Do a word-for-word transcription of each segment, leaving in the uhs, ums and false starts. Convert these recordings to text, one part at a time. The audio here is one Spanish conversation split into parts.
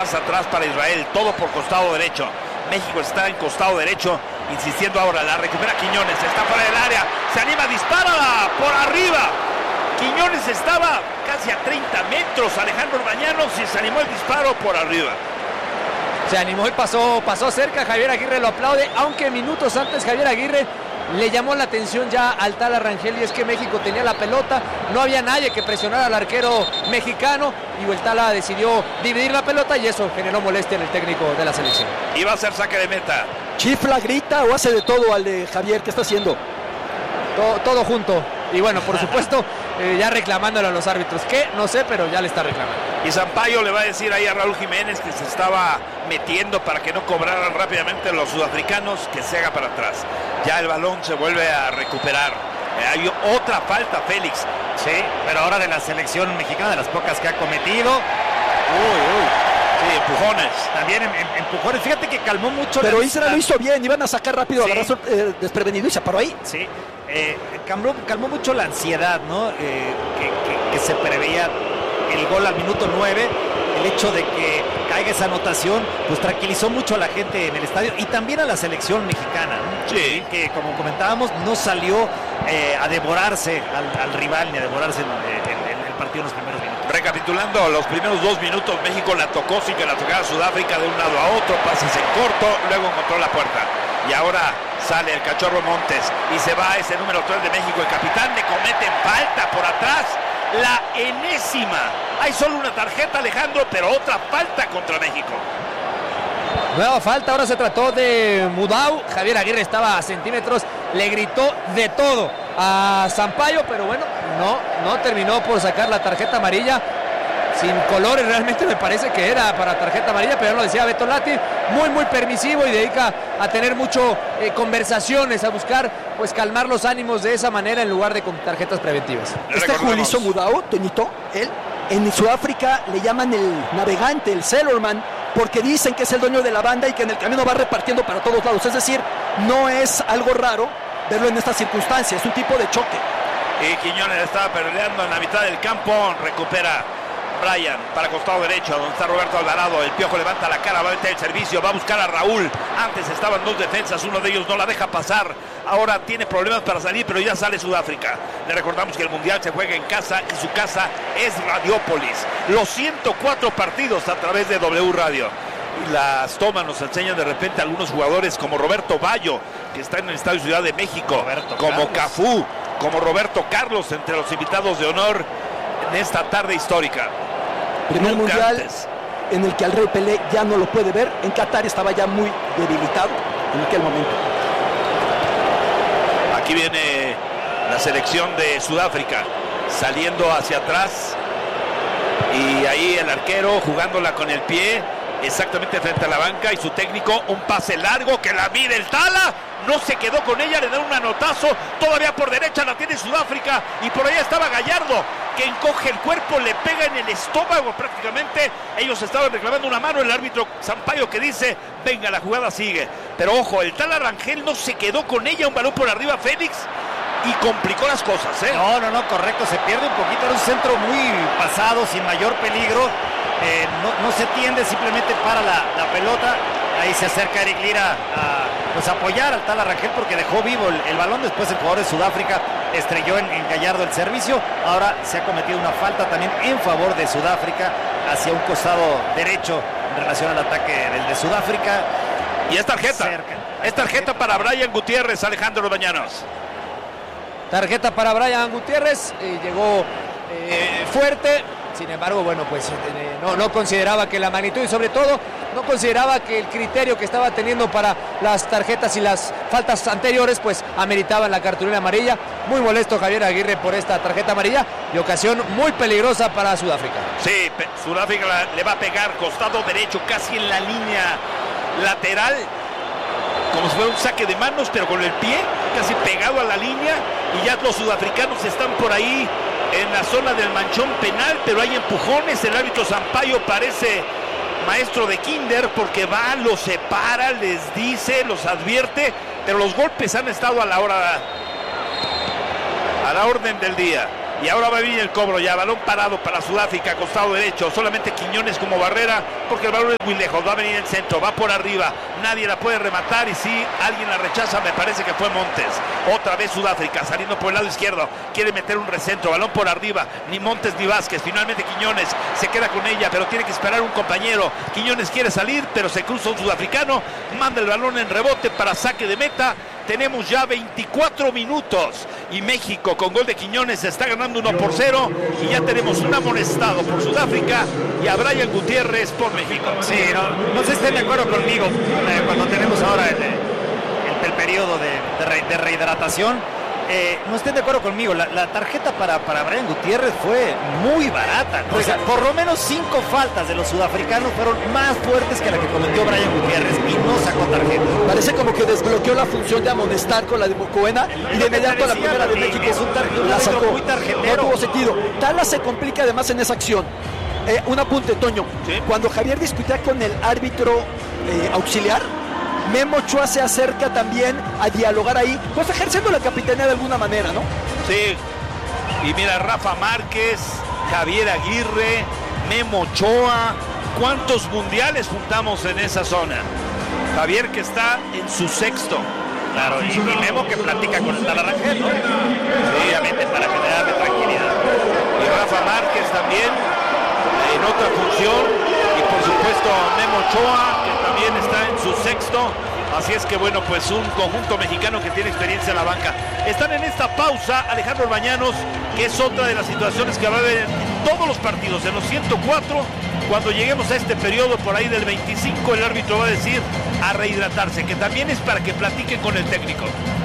más atrás para Israel, todo por costado derecho. México está en costado derecho, insistiendo ahora, la recupera Quiñones, está fuera del área, se anima, dispara por arriba. Quiñones estaba casi a treinta metros, Alejandro Orbañanos, y se animó el disparo por arriba. Se animó y pasó, pasó cerca, Javier Aguirre lo aplaude, aunque minutos antes Javier Aguirre le llamó la atención ya al Tala Rangel, y es que México tenía la pelota, no había nadie que presionara al arquero mexicano, y el Tala decidió dividir la pelota y eso generó molestia en el técnico de la selección. Iba a ser saque de meta. Chifla, grita o hace de todo al de Javier, ¿qué está haciendo? Todo, todo junto, y bueno, por supuesto, eh, ya reclamándole a los árbitros, que no sé, pero ya le está reclamando. Y Sampaio le va a decir ahí a Raúl Jiménez que se estaba metiendo para que no cobraran rápidamente los sudafricanos, que se haga para atrás. Ya el balón se vuelve a recuperar. Eh, hay otra falta, Félix. Sí, pero ahora de la selección mexicana, de las pocas que ha cometido. Uy, uy. Sí, empujones. También em, em, empujones. Fíjate que calmó mucho. Pero la Israel lo hizo bien, iban a sacar rápido, sí. agarró eh, desprevenido y se paró ahí. Sí, eh, calmó, calmó mucho la ansiedad, ¿no? Eh, que, que, que se preveía el gol al minuto nueve. El hecho de que caiga esa anotación, pues tranquilizó mucho a la gente en el estadio y también a la selección mexicana, ¿no? Sí. Que como comentábamos, no salió eh, a devorarse al, al rival ni a devorarse en, en, en el partido en los primeros minutos. Recapitulando, los primeros dos minutos México la tocó sin que la tocara Sudáfrica de un lado a otro, pases en corto, luego encontró la puerta. Y ahora sale el Cachorro Montes y se va ese número tres de México. El capitán le cometen falta por atrás, la enésima. Hay solo una tarjeta, Alejandro, pero otra falta contra México. Nueva falta, ahora se trató de Mudau. Javier Aguirre estaba a centímetros, le gritó de todo a Sampaio, pero bueno, no, no terminó por sacar la tarjeta amarilla. Sin colores, realmente me parece que era para tarjeta amarilla, pero lo decía Beto Lati, muy muy permisivo y dedica a tener mucho eh, conversaciones, a buscar pues calmar los ánimos de esa manera en lugar de con tarjetas preventivas. Este Julizo Mudau, Toñito, él en Sudáfrica le llaman el navegante, el sailorman, porque dicen que es el dueño de la banda y que en el camino va repartiendo para todos lados. Es decir, no es algo raro verlo en estas circunstancias, es un tipo de choque. Y Quiñones estaba peleando en la mitad del campo, recupera Brian para costado derecho, donde está Roberto Alvarado. El Piojo levanta la cara, va a meter el servicio, va a buscar a Raúl. Antes estaban dos defensas, uno de ellos no la deja pasar. Ahora tiene problemas para salir, pero ya sale Sudáfrica. Le recordamos que el Mundial se juega en casa y su casa es Radiópolis. Los ciento cuatro partidos a través de W Radio. Y las tomas nos enseñan de repente a algunos jugadores como Roberto Bayo, que está en el Estadio Ciudad de México, Roberto como Carlos. Cafú, como Roberto Carlos, entre los invitados de honor en esta tarde histórica. Primer Nunca mundial antes. en el que al Rey Pelé ya no lo puede ver. En Qatar estaba ya muy debilitado en aquel momento. Aquí viene la selección de Sudáfrica saliendo hacia atrás y ahí el arquero jugándola con el pie exactamente frente a la banca y su técnico, un pase largo que la mide el Tala, no se quedó con ella, le da un manotazo, todavía por derecha la tiene Sudáfrica y por allá estaba Gallardo que encoge el cuerpo, le pega en el estómago prácticamente. Ellos estaban reclamando una mano, el árbitro Sampaio que dice venga, la jugada sigue, pero ojo, el Tala Rangel no se quedó con ella, un balón por arriba Félix y complicó las cosas, ¿eh? No, no, no, correcto, se pierde un poquito, era un centro muy pasado, sin mayor peligro, eh, no, no se tiende, simplemente para la, la pelota, ahí se acerca Eric Lira a pues, apoyar al Tala Rangel porque dejó vivo el, el balón, después el jugador de Sudáfrica estrelló en, en Gallardo el servicio, ahora se ha cometido una falta también en favor de Sudáfrica, hacia un costado derecho en relación al ataque del de Sudáfrica. Y es tarjeta, Cerca. es tarjeta para Brian Gutiérrez, Alejandro Orbañanos. Tarjeta para Brian Gutiérrez, eh, llegó eh, fuerte, sin embargo, bueno, pues eh, no, no consideraba que la magnitud y sobre todo no consideraba que el criterio que estaba teniendo para las tarjetas y las faltas anteriores pues ameritaban la cartulina amarilla. Muy molesto Javier Aguirre por esta tarjeta amarilla y ocasión muy peligrosa para Sudáfrica. Sí, Sudáfrica le va a pegar costado derecho, casi en la línea lateral, como si fuera un saque de manos, pero con el pie, casi pegado a la línea, y ya los sudafricanos están por ahí en la zona del manchón penal, pero hay empujones, el árbitro Sampaio parece maestro de kinder, porque va, los separa, les dice, los advierte, pero los golpes han estado a la hora, a la orden del día. Y ahora va a venir el cobro ya, balón parado para Sudáfrica, costado derecho, solamente Quiñones como barrera, porque el balón es muy lejos, va a venir el centro, va por arriba, nadie la puede rematar y si alguien la rechaza me parece que fue Montes. Otra vez Sudáfrica, saliendo por el lado izquierdo, quiere meter un recentro, balón por arriba, ni Montes ni Vázquez, finalmente Quiñones se queda con ella, pero tiene que esperar un compañero. Quiñones quiere salir, pero se cruza un sudafricano, manda el balón en rebote para saque de meta. Tenemos ya veinticuatro minutos y México con gol de Quiñones está ganando uno por cero y ya tenemos un amonestado por Sudáfrica y a Brian Gutiérrez por México. Sí, no, no sé si estén de acuerdo conmigo eh, cuando tenemos ahora el, el, el periodo de, de, re, de rehidratación. Eh, no estén de acuerdo conmigo, la, la tarjeta para, para Brian Gutiérrez fue muy barata, ¿no? O sea, por lo menos cinco faltas de los sudafricanos fueron más fuertes que la que cometió Brian Gutiérrez y no sacó tarjeta. Parece como que desbloqueó la función de amonestar con la de Mocoena y de inmediato la primera de México es un tar- la sacó. Muy tarjetero. No tuvo sentido. Tala se complica además en esa acción. Eh, un apunte, Toño. ¿Sí? Cuando Javier discutía con el árbitro eh, auxiliar, Memo Ochoa se acerca también a dialogar ahí, pues ejerciendo la capitanía de alguna manera, ¿no? Sí, y mira, Rafa Márquez, Javier Aguirre, Memo Ochoa, ¿cuántos mundiales juntamos en esa zona? Javier que está en su sexto. Claro, y, y Memo que platica con el Tala Rangel, ¿no? Sí, Obviamente para generarle tranquilidad. Y Rafa Márquez también en otra función y por supuesto Memo Ochoa que también está en su sexto, así es que bueno, pues un conjunto mexicano que tiene experiencia en la banca. Están en esta pausa Alejandro Orbañanos, que es otra de las situaciones que va a haber en todos los partidos, en los ciento cuatro, cuando lleguemos a este periodo por ahí del veinticinco, el árbitro va a decir a rehidratarse, que también es para que platiquen con el técnico.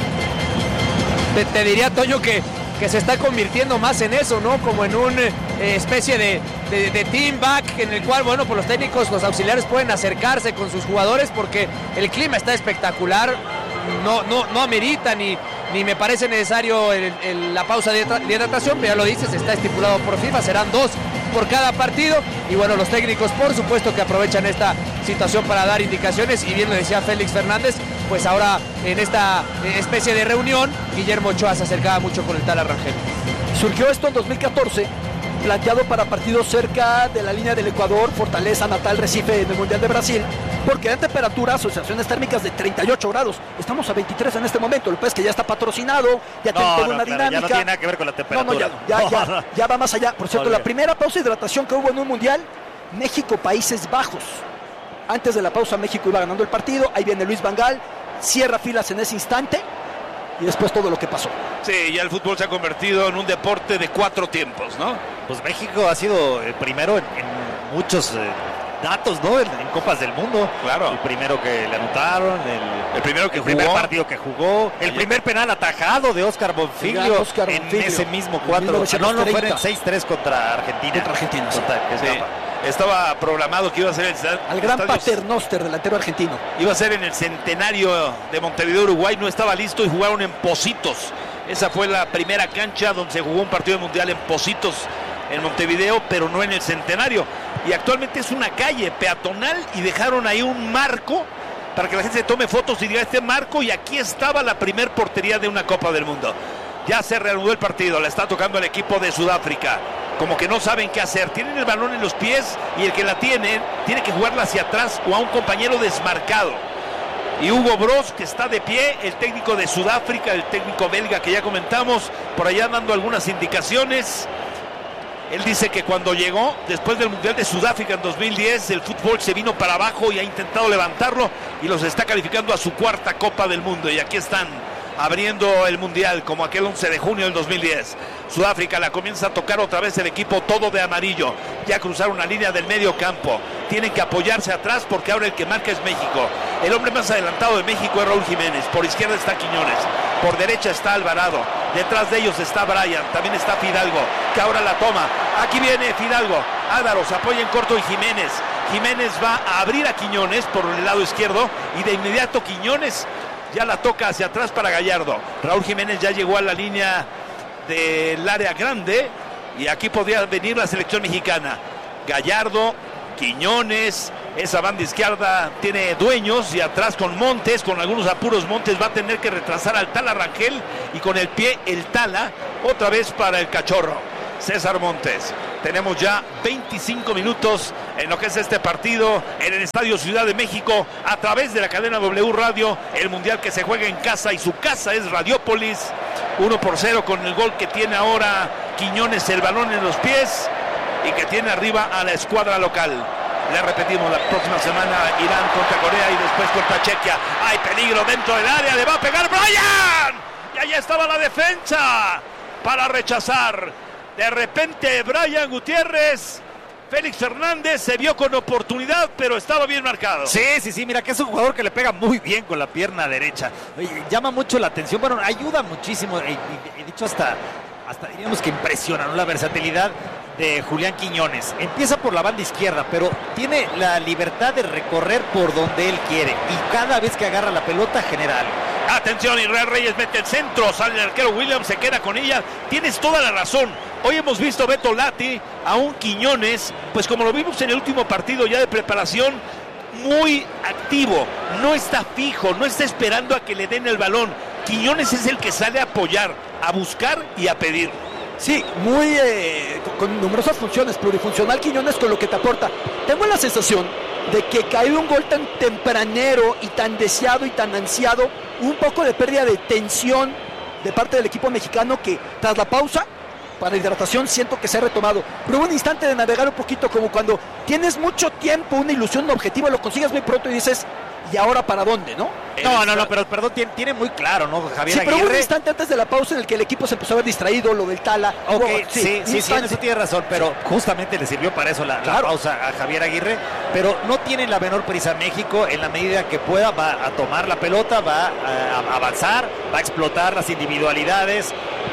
Te, te diría, Toño, que, que se está convirtiendo más en eso, ¿no? Como en una eh, especie de, de, de team back en el cual, bueno, pues los técnicos, los auxiliares pueden acercarse con sus jugadores porque el clima está espectacular, no, no, no amerita ni, ni me parece necesario el, el, la pausa de, de hidratación, pero ya lo dices, está estipulado por FIFA, serán dos por cada partido y bueno, los técnicos por supuesto que aprovechan esta situación para dar indicaciones y bien lo decía Félix Fernández, pues ahora en esta especie de reunión Guillermo Ochoa se acercaba mucho con el Tala Rangel. Surgió esto en dos mil catorce, planteado para partidos cerca de la línea del Ecuador, Fortaleza, Natal, Recife en el Mundial de Brasil, porque dan temperaturas, sensaciones térmicas de treinta y ocho grados. Estamos a veintitrés en este momento, lo que es que ya está patrocinado, ya No, tiene toda no, una claro, dinámica. ya no tiene nada que ver con la No, temperatura. no, ya, ya, ya, No, no. ya va más allá. Por cierto, Olvídate. la primera pausa de hidratación que hubo en un Mundial, México, Países Bajos. Antes de la pausa México iba ganando el partido, ahí viene Luis Van Gaal, cierra filas en ese instante y después todo lo que pasó. Sí, ya el fútbol se ha convertido en un deporte de cuatro tiempos, ¿no? Pues México ha sido el primero en, en muchos eh, datos, ¿no? En, en Copas del Mundo. Claro. El primero que le anotaron, el, El primero que el primer jugó. partido que jugó, el Ayer. primer penal atajado de Óscar El gran Bonfiglio Óscar en Bonfiglio, ese mismo en cuatro. mil novecientos No, no, fue en treinta. el seis tres contra Argentina. Contra Argentina, sí. Contra- que Sí, escapa. estaba programado que iba a ser el Al gran estadio- Paternoster, delantero argentino. Iba a ser en el centenario de Montevideo, Uruguay, no estaba listo y jugaron en Pocitos. Esa fue la primera cancha donde se jugó un partido mundial en Pocitos, en Montevideo, pero no en el centenario. Y actualmente es una calle peatonal y dejaron ahí un marco para que la gente se tome fotos y diga este marco y aquí estaba la primer portería de una Copa del Mundo. Ya se reanudó el partido, la está tocando el equipo de Sudáfrica. Como que no saben qué hacer. Tienen el balón en los pies y el que la tiene tiene que jugarla hacia atrás o a un compañero desmarcado. Y Hugo Broz, que está de pie, el técnico de Sudáfrica, el técnico belga que ya comentamos, por allá dando algunas indicaciones. Él dice que cuando llegó, después del Mundial de Sudáfrica en dos mil diez, el fútbol se vino para abajo y ha intentado levantarlo y los está calificando a su cuarta Copa del Mundo. Y aquí están abriendo el Mundial como aquel once de junio del dos mil diez. Sudáfrica la comienza a tocar otra vez el equipo todo de amarillo. Ya cruzaron la línea del medio campo. Tienen que apoyarse atrás porque ahora el que marca es México. El hombre más adelantado de México es Raúl Jiménez. Por izquierda está Quiñones. Por derecha está Alvarado. Detrás de ellos está Brian. También está Fidalgo, que ahora la toma. Aquí viene Fidalgo. Álvaro se apoya en corto y Jiménez. Jiménez va a abrir a Quiñones por el lado izquierdo y de inmediato Quiñones ya la toca hacia atrás para Gallardo. Raúl Jiménez ya llegó a la línea del área grande y aquí podría venir la selección mexicana. Gallardo, Quiñones, Esa banda izquierda tiene dueños y atrás con Montes, con algunos apuros Montes va a tener que retrasar al Tala Rangel y con el pie el Tala, otra vez para el Cachorro, César Montes. Tenemos ya veinticinco minutos en lo que es este partido en el Estadio Ciudad de México a través de la cadena W Radio, el mundial que se juega en casa y su casa es Radiópolis. Uno por cero con el gol que tiene ahora Quiñones, el balón en los pies y que tiene arriba a la escuadra local. Le repetimos, la próxima semana Irán contra Corea y después contra Chequia. Hay peligro dentro del área, le va a pegar Brian. Y ahí estaba la defensa para rechazar. De repente Brian Gutiérrez, Félix Fernández se vio con oportunidad, pero estaba bien marcado. Sí, sí, sí, mira que es un jugador que le pega muy bien con la pierna derecha. Oye, llama mucho la atención, bueno, ayuda muchísimo. He, he dicho hasta, hasta diríamos que impresiona, ¿no? La versatilidad de Julián Quiñones. Empieza por la banda izquierda, pero tiene la libertad de recorrer por donde él quiere y cada vez que agarra la pelota genera algo. Atención, Israel Reyes mete el centro, sale el arquero Williams, se queda con ella. Tienes toda la razón. Hoy hemos visto Beto Lati a un Quiñones, pues como lo vimos en el último partido ya de preparación, muy activo, no está fijo, no está esperando a que le den el balón. Quiñones es el que sale a apoyar, a buscar y a pedir. Sí, muy eh, con, con numerosas funciones, plurifuncional Quiñones con lo que te aporta. Tengo la sensación de que cae un gol tan tempranero y tan deseado y tan ansiado, un poco de pérdida de tensión de parte del equipo mexicano que tras la pausa para hidratación siento que se ha retomado. Pero hubo un instante de navegar un poquito como cuando tienes mucho tiempo, una ilusión, un objetivo, lo consigues muy pronto y dices, ¿y ahora para dónde, no? No, no, no, pero perdón, tiene, tiene muy claro, ¿no, Javier sí, pero Aguirre? hubo un instante antes de la pausa en el que el equipo se empezó a ver distraído, lo del Tala. Ok, hubo, sí, sí, sí, sí, en eso tiene razón, pero justamente le sirvió para eso la, claro. la pausa a Javier Aguirre, pero no tiene la menor prisa México, en la medida que pueda va a tomar la pelota, va a, a avanzar, va a explotar las individualidades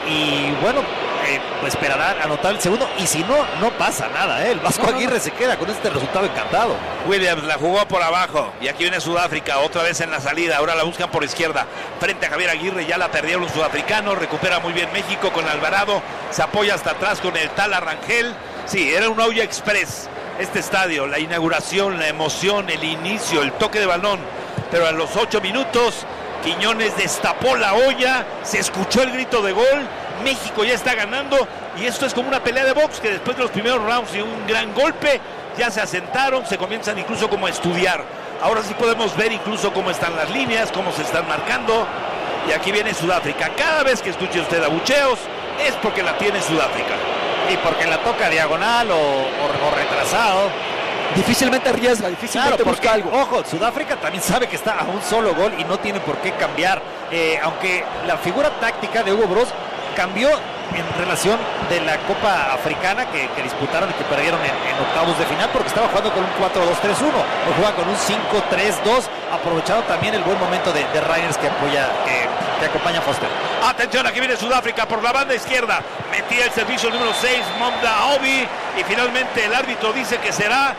y bueno, eh, pues esperará anotar el segundo y si no, no pasa nada, ¿eh? El Vasco no, no, Aguirre no. se queda con este resultado encantado. Williams la jugó por abajo y aquí viene Sudáfrica otra vez en la salida, ahora la buscan por izquierda frente a Javier Aguirre, ya la perdieron los sudafricanos, recupera muy bien México con Alvarado, se apoya hasta atrás con el Tala Rangel. Sí, era un olla express este estadio, la inauguración, la emoción, el inicio, el toque de balón, pero a los ocho minutos Quiñones destapó la olla, se escuchó el grito de gol, México ya está ganando y esto es como una pelea de box que después de los primeros rounds y un gran golpe ya se asentaron, se comienzan incluso como a estudiar. Ahora sí podemos ver incluso cómo están las líneas, cómo se están marcando. Y aquí viene Sudáfrica. Cada vez que escuche usted abucheos es porque la tiene Sudáfrica. Y porque la toca diagonal o, o, o retrasado. Difícilmente arriesga, difícilmente claro, busca porque, algo. Ojo, Sudáfrica también sabe que está a un solo gol y no tiene por qué cambiar. Eh, aunque la figura táctica de Hugo Broos cambió en relación de la Copa Africana que, que disputaron y que perdieron en, en octavos de final porque estaba jugando con un cuatro dos tres uno o juega con un cinco tres dos, aprovechando también el buen momento de, de Reinders que apoya que, que acompaña a Foster. Atención, aquí viene Sudáfrica por la banda izquierda, metía el servicio número seis Momda Obi y finalmente el árbitro dice que será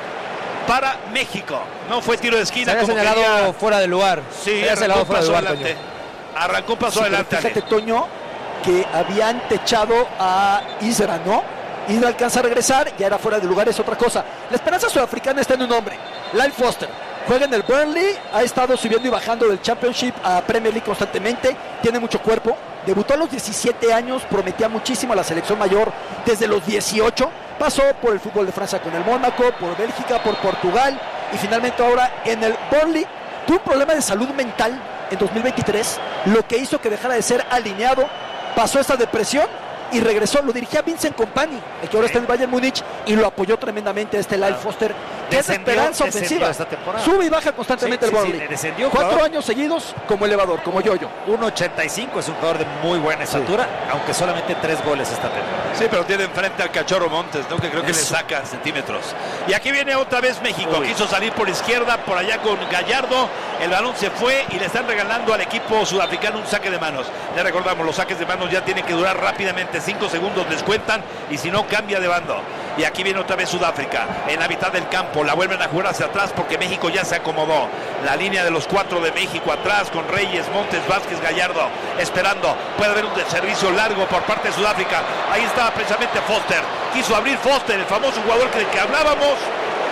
para México. No fue tiro de esquina. Se había como señalado quería. fuera de lugar. Sí, se había señalado fuera de lugar, adelante. Toño. Arrancó un paso Sí, pero adelante. fíjate, Toño, que habían techado a Isra, ¿no? Isra alcanza a regresar, ya era fuera de lugar, es otra cosa. La esperanza sudafricana está en un hombre, Lyle Foster. Juega en el Burnley, ha estado subiendo y bajando del Championship a Premier League constantemente, tiene mucho cuerpo. Debutó a los diecisiete años, prometía muchísimo a la selección mayor desde los dieciocho. Pasó por el fútbol de Francia con el Mónaco, por Bélgica, por Portugal y finalmente ahora en el Burnley. Tuvo un problema de salud mental en dos mil veintitrés, lo que hizo que dejara de ser alineado. Pasó esta depresión y regresó, lo dirigía Vincent Kompany, el que ahora está en el Bayern Múnich, y lo apoyó tremendamente este Lyle Foster, que es esperanza ofensiva, esta temporada. sube y baja constantemente Sí, el sí, Burnley, sí, descendió, cuatro jugador. años seguidos como elevador, como yo-yo. uno ochenta y cinco, es un jugador de muy buena estatura, aunque solamente tres goles esta temporada. Sí, pero tiene enfrente al Cachorro Montes, ¿no? Que creo que Eso. le saca centímetros. Y aquí viene otra vez México. Uy. Quiso salir por izquierda, por allá con Gallardo. El balón se fue y le están regalando al equipo sudafricano un saque de manos. Le recordamos, los saques de manos ya tienen que durar rápidamente. Cinco segundos les cuentan y si no, cambia de bando. Y aquí viene otra vez Sudáfrica en la mitad del campo. La vuelven a jugar hacia atrás porque México ya se acomodó. La línea de los cuatro de México atrás con Reyes, Montes, Vázquez, Gallardo esperando. Puede haber un servicio largo por parte de Sudáfrica. Ahí estaba precisamente Foster. Quiso abrir Foster, el famoso jugador del que hablábamos.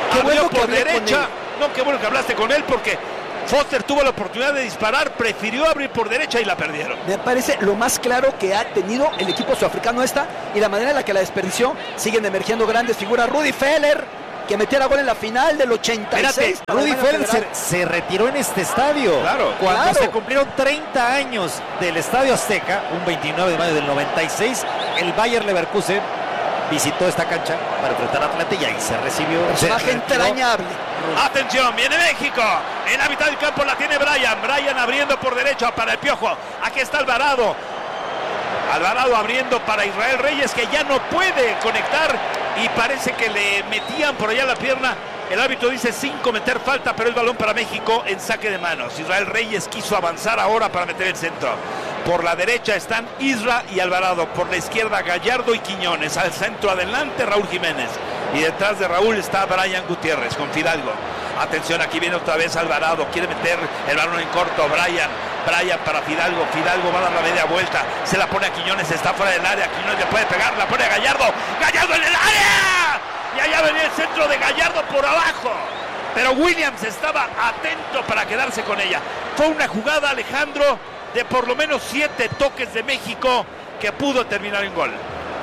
Qué abrió bueno que por hablé con derecha. él. No, qué bueno que hablaste con él porque Foster tuvo la oportunidad de disparar, prefirió abrir por derecha y la perdieron. Me parece lo más claro que ha tenido el equipo sudafricano esta y la manera en la que la desperdició. Siguen emergiendo grandes figuras. Rudy Feller, que metiera gol en la final del ochenta y seis. Espérate, Rudy Feller se, se retiró en este estadio. Claro, Cuando claro. se cumplieron treinta años del Estadio Azteca, un veintinueve de mayo del noventa y seis, el Bayer Leverkusen visitó esta cancha para enfrentar a Atlante y ahí se recibió. Personaje se retiró. entrañable. Atención, viene México. En la mitad del campo la tiene Brian. Brian abriendo por derecha para el Piojo. Aquí está Alvarado. Alvarado abriendo para Israel Reyes, que ya no puede conectar y parece que le metían por allá la pierna. El árbitro dice sin cometer falta, pero el balón para México en saque de manos. Israel Reyes quiso avanzar ahora para meter el centro. Por la derecha están Isra y Alvarado. Por la izquierda Gallardo y Quiñones. Al centro adelante Raúl Jiménez. Y detrás de Raúl está Brian Gutiérrez con Fidalgo. Atención, aquí viene otra vez Alvarado. Quiere meter el balón en corto. Brian. Brian para Fidalgo. Fidalgo va a dar la media vuelta. Se la pone a Quiñones. Está fuera del área. Quiñones le puede pegar. La pone a Gallardo. Gallardo en el área. Y allá venía el centro de Gallardo por abajo. Pero Williams estaba atento para quedarse con ella. Fue una jugada, Alejandro, de por lo menos siete toques de México que pudo terminar en gol.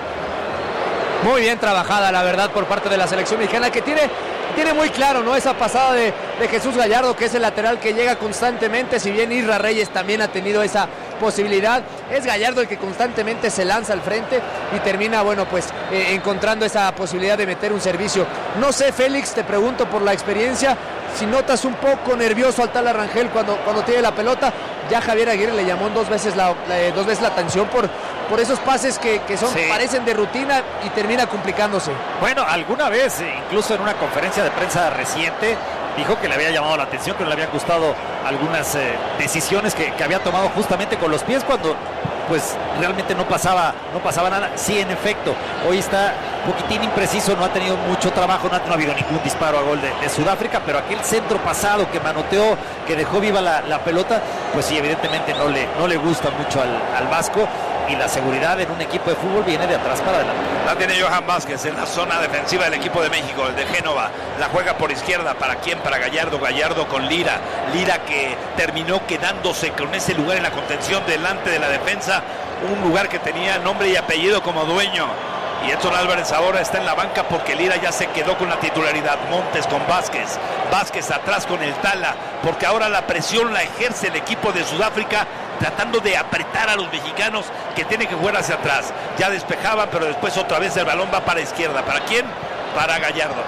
Muy bien trabajada, la verdad, por parte de la selección mexicana, que tiene, tiene muy claro, ¿no? Esa pasada de, de Jesús Gallardo, que es el lateral que llega constantemente. Si bien Isra Reyes también ha tenido esa posibilidad, es Gallardo el que constantemente se lanza al frente y termina, bueno, pues eh, encontrando esa posibilidad de meter un servicio. No sé, Félix, te pregunto por la experiencia, si notas un poco nervioso al tal Arrangel cuando, cuando tiene la pelota. Ya Javier Aguirre le llamó dos veces la, la, dos veces la atención por, por esos pases que, que son, Sí. parecen de rutina y termina complicándose. Bueno, alguna vez, incluso en una conferencia de prensa reciente, dijo que le había llamado la atención, que no le habían gustado algunas eh, decisiones que, que había tomado justamente con los pies cuando pues realmente no pasaba, no pasaba nada. Sí, en efecto, hoy está un poquitín impreciso, no ha tenido mucho trabajo, no ha, no ha habido ningún disparo a gol de, de Sudáfrica, pero aquel centro pasado que manoteó, que dejó viva la, la pelota, pues sí, evidentemente no le, no le gusta mucho al, al vasco. Y la seguridad en un equipo de fútbol viene de atrás para adelante. La tiene Johan Vázquez en la zona defensiva del equipo de México, el de Génova. La juega por izquierda. ¿Para quién? Para Gallardo. Gallardo con Lira. Lira que terminó quedándose con ese lugar en la contención delante de la defensa. Un lugar que tenía nombre y apellido como dueño. Y Edson Álvarez ahora está en la banca porque Lira ya se quedó con la titularidad. Montes con Vázquez. Vázquez atrás con el Tala. Porque ahora la presión la ejerce el equipo de Sudáfrica, tratando de apretar a los mexicanos que tienen que jugar hacia atrás. Ya despejaban, pero después otra vez el balón va para izquierda. ¿Para quién? Para Gallardo.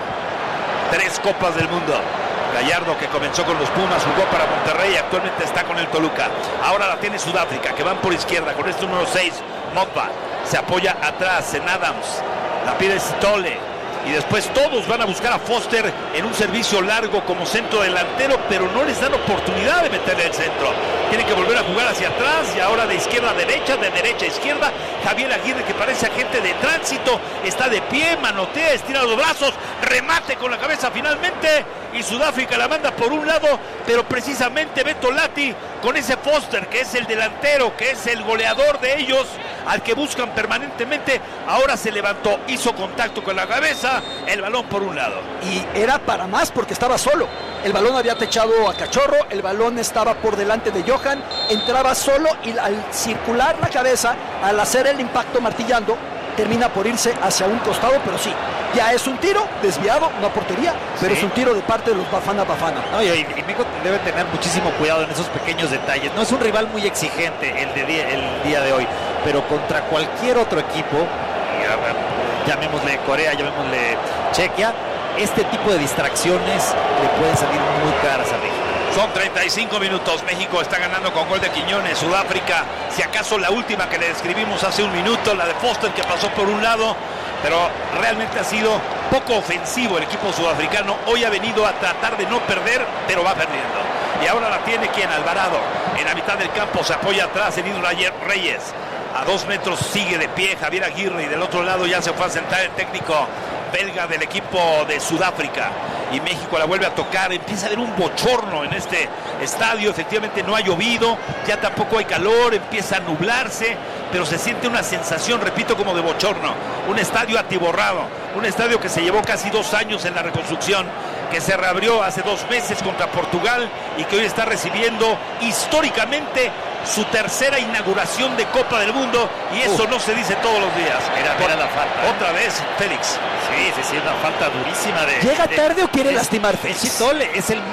Tres copas del mundo. Gallardo, que comenzó con los Pumas, jugó para Monterrey y actualmente está con el Toluca. Ahora la tiene Sudáfrica, que van por izquierda con este número seis, Motba. Se apoya atrás en Adams. La pide Stole. Y después todos van a buscar a Foster en un servicio largo como centro delantero, pero no les dan oportunidad de meterle el centro. Tienen que volver a jugar hacia atrás y ahora de izquierda a derecha, de derecha a izquierda. Javier Aguirre, que parece agente de tránsito, está de pie, manotea, estira los brazos, remate con la cabeza finalmente y Sudáfrica la manda por un lado, pero precisamente Beto Lati con ese Foster, que es el delantero, que es el goleador de ellos, al que buscan permanentemente, ahora se levantó, hizo contacto con la cabeza, el balón por un lado. Y era para más porque estaba solo. El balón había techado a Cachorro, el balón estaba por delante de Johan, entraba solo y al circular la cabeza, al hacer el impacto martillando, termina por irse hacia un costado, pero sí, ya es un tiro desviado, una portería, pero Sí. es un tiro de parte de los Bafana Bafana. No, y, y México debe tener muchísimo cuidado en esos pequeños detalles. No es un rival muy exigente el, de día, el día de hoy, pero contra cualquier otro equipo, y, a ver, llamémosle Corea, llamémosle Chequia, este tipo de distracciones le pueden salir muy caras a México. Son treinta y cinco minutos, México está ganando con gol de Quiñones. Sudáfrica, si acaso la última que le describimos hace un minuto, la de Foster que pasó por un lado, pero realmente ha sido poco ofensivo el equipo sudafricano. Hoy ha venido a tratar de no perder, pero va perdiendo. Y ahora la tiene quien, Alvarado, en la mitad del campo, se apoya atrás en Israel Reyes. A dos metros sigue de pie Javier Aguirre y del otro lado ya se fue a sentar el técnico belga del equipo de Sudáfrica. Y México la vuelve a tocar. Empieza a haber un bochorno en este estadio. Efectivamente no ha llovido, ya tampoco hay calor, empieza a nublarse, pero se siente una sensación, repito, como de bochorno. Un estadio atiborrado, un estadio que se llevó casi dos años en la reconstrucción que se reabrió hace dos meses contra Portugal y que hoy está recibiendo históricamente su tercera inauguración de Copa del Mundo, y eso uh. no se dice todos los días. Mira, mira la falta. Otra vez, Félix. Sí, sí, sí, una falta durísima de... ¿Llega de, tarde o quiere es, lastimar, Félix? Chitole es el